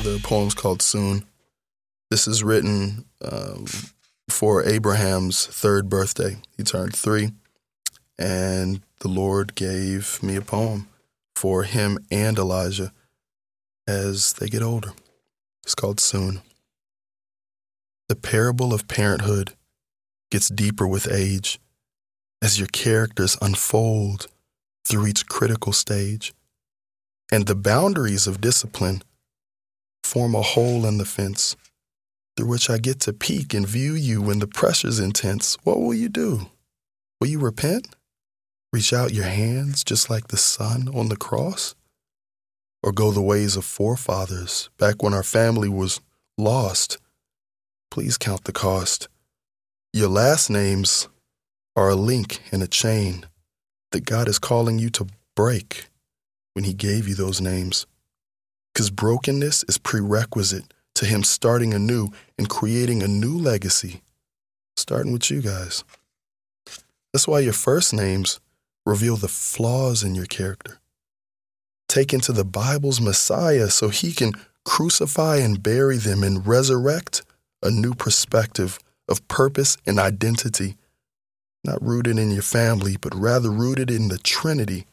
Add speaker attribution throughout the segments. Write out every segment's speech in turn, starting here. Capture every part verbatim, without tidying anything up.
Speaker 1: The poem's called Soon. This is written um, for Abraham's third birthday. He turned three, and the Lord gave me a poem for him and Elijah as they get older. It's called Soon. The parable of parenthood gets deeper with age as your characters unfold through each critical stage, and the boundaries of discipline form a hole in the fence through which I get to peek and view you when the pressure's intense. What will you do? Will you repent? Reach out your hands just like the Son on the cross? Or go the ways of forefathers back when our family was lost? Please count the cost. Your last names are a link in a chain that God is calling you to break when he gave you those names. Because brokenness is prerequisite to him starting anew and creating a new legacy, starting with you guys. That's why your first names reveal the flaws in your character. Taken to the Bible's Messiah so he can crucify and bury them and resurrect a new perspective of purpose and identity, not rooted in your family, but rather rooted in the Trinity.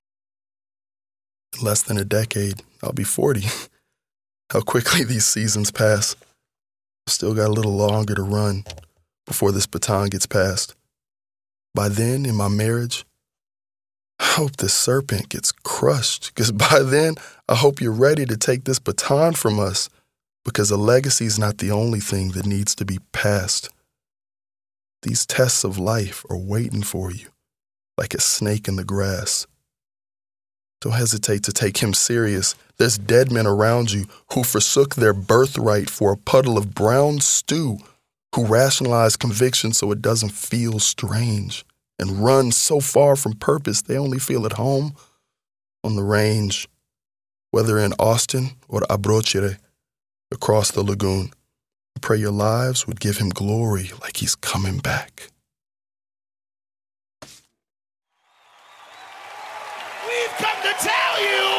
Speaker 1: In less than a decade, I'll be forty. How quickly these seasons pass. I've still got a little longer to run before this baton gets passed. By then, in my marriage, I hope this serpent gets crushed, because by then, I hope you're ready to take this baton from us, because a legacy is not the only thing that needs to be passed. These tests of life are waiting for you, like a snake in the grass. Don't hesitate to take him serious. There's dead men around you who forsook their birthright for a puddle of brown stew, who rationalize conviction so it doesn't feel strange, and run so far from purpose they only feel at home on the range, whether in Austin or Abrochire, across the lagoon. I pray your lives would give him glory like he's coming back.
Speaker 2: We've come to tell you